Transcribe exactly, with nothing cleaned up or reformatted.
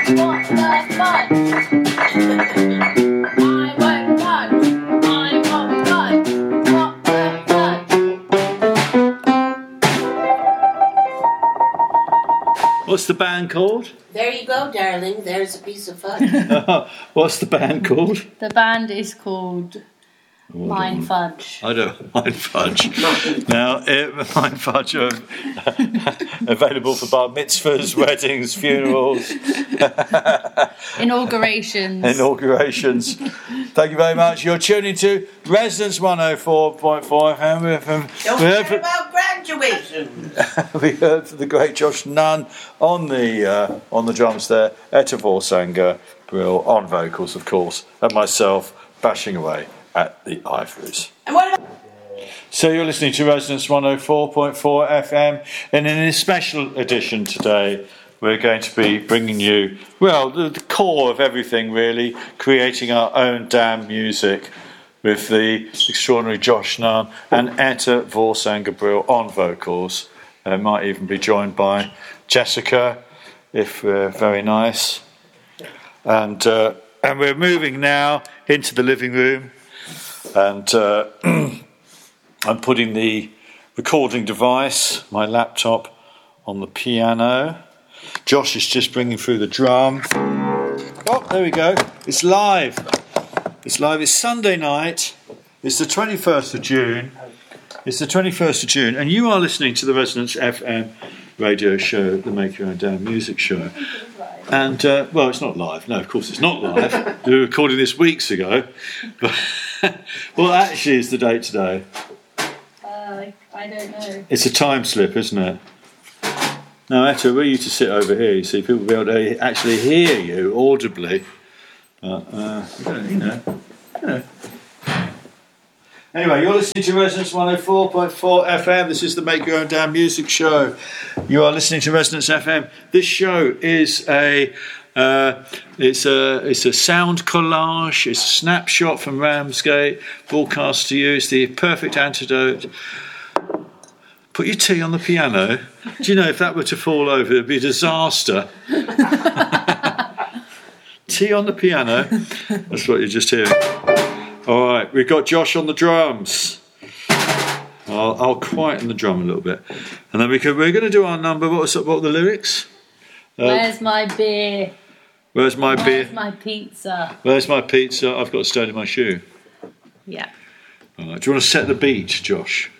What the fudge? I won't fudge. I won't fudge. What the fudge? What's the band called? There you go, darling. There's a piece of fudge. What's the band called? The band is called Mind Fudge. I don't mind fudge. Now, it, mind fudge are available for bar mitzvahs, weddings, funerals, Inaugurations. inaugurations. Thank you very much. You're tuning to Resonance one oh four point four F M. Don't We heard forget from- about graduation. We heard from the great Josh Nunn on the uh, on the drums there, Etta Vorsanger Brill on vocals, of course, and myself bashing away at the ivories. And what about So you're listening to Resonance one oh four point four F M, and in a special edition today, we're going to be bringing you, well, the, the core of everything really, creating our own damn music with the extraordinary Josh Nunn and Etta Vorsanger Brill on vocals. Uh, might even be joined by Jessica, if uh, very nice. And uh, and we're moving now into the living room, and uh, I'm putting the recording device, my laptop, on the piano. Josh is just bringing through the drum. Oh, there we go. It's live. It's live. It's Sunday night. It's the twenty-first of June. It's the twenty-first of June, and you are listening to the Resonance F M radio show, the Make Your Own Damn Music show. And, uh, well, it's not live. No, of course it's not live. We were recording this weeks ago. But well, actually, it's the date today. Uh, I don't know. It's a time slip, isn't it? Now, Etta, were you to sit over here, you see, people will be able to actually hear you audibly. But, uh, you know, you know. Anyway, you're listening to Resonance one oh four point four F M. This is the Make Your Own Damn Music show. You are listening to Resonance F M. This show is a uh, it's a it's a sound collage. It's a snapshot from Ramsgate, broadcast to you. It's the perfect antidote. Put your tea on the piano. Do you know if that were to fall over, it'd be a disaster. Tea on the piano. That's what you're just hearing. All right, we've got Josh on the drums. I'll, I'll quieten the drum a little bit, and then we could, we're going to do our number. What was what were the lyrics? Uh, Where's my beer? Where's my Where's beer? my pizza? Where's my pizza? I've got a stone in my shoe. Yeah. All right, do you want to set the beat, Josh?